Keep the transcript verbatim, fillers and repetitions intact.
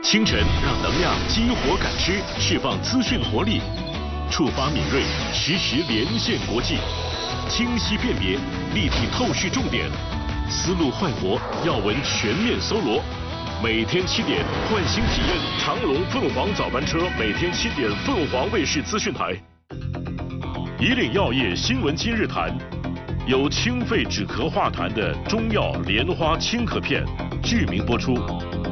清晨让能量激活感知，释放资讯活力，触发敏锐，实时连线国际，清晰辨别，立体透视重点，思路焕活，要闻全面搜罗。每天七点，唤醒体验长龙凤凰早班车，每天七点，凤凰卫视资讯台。以岭药业新闻今日谈，有清肺止咳化痰的中药莲花清咳片，剧名播出。